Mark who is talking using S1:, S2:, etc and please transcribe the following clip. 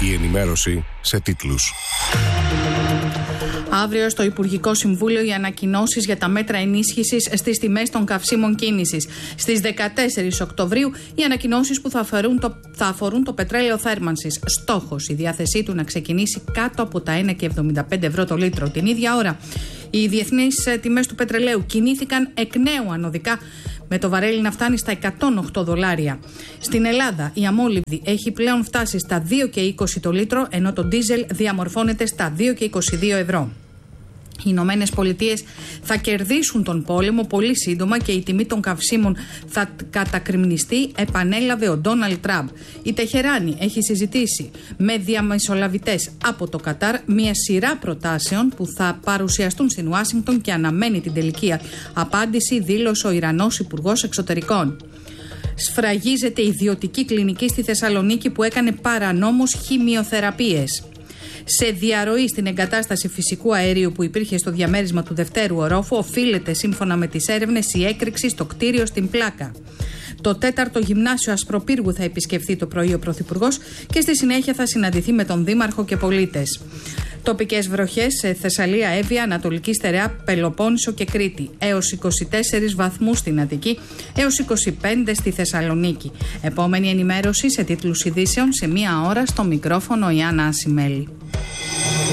S1: Η ενημέρωση σε τίτλους.
S2: Αύριο στο Υπουργικό Συμβούλιο οι ανακοινώσεις για τα μέτρα ενίσχυσης στις τιμές των καυσίμων κίνησης. Στις 14 Οκτωβρίου οι ανακοινώσεις που θα αφορούν το πετρέλαιο θέρμανσης. Στόχος η διάθεσή του να ξεκινήσει κάτω από τα 1,75 ευρώ το λίτρο. Την ίδια ώρα οι διεθνείς τιμές του πετρελαίου κινήθηκαν εκ νέου ανωδικά, με το βαρέλι να φτάνει στα $108. Στην Ελλάδα η αμόλυβδη έχει πλέον φτάσει στα 2,20 το λίτρο, ενώ το ντίζελ διαμορφώνεται στα 2,22 ευρώ. Οι Ηνωμένες Πολιτείες θα κερδίσουν τον πόλεμο πολύ σύντομα και η τιμή των καυσίμων θα κατακριμνιστεί, επανέλαβε ο Ντόναλντ Τραμπ. Η Τεχεράνη έχει συζητήσει με διαμεσολαβητές από το Κατάρ μια σειρά προτάσεων που θα παρουσιαστούν στην Ουάσιγκτον και αναμένει την τελική απάντηση, δήλωσε ο Ιρανός Υπουργός Εξωτερικών. Σφραγίζεται η ιδιωτική κλινική στη Θεσσαλονίκη που έκανε παρανόμως χημειοθεραπείες. Σε διαρροή στην εγκατάσταση φυσικού αερίου που υπήρχε στο διαμέρισμα του δευτέρου ορόφου οφείλεται σύμφωνα με τις έρευνες η έκρηξη στο κτίριο στην Πλάκα. Το 4ο Γυμνάσιο Ασπροπύργου θα επισκεφθεί το πρωί ο Πρωθυπουργός και στη συνέχεια θα συναντηθεί με τον Δήμαρχο και πολίτες. Τοπικές βροχές σε Θεσσαλία, Εύβοια, Ανατολική Στερεά, Πελοπόννησο και Κρήτη. Έως 24 βαθμούς στην Αττική, έως 25 στη Θεσσαλονίκη. Επόμενη ενημέρωση σε τίτλους ειδήσεων σε 1 ώρα, στο μικρόφωνο η Άννα Ασημέλη.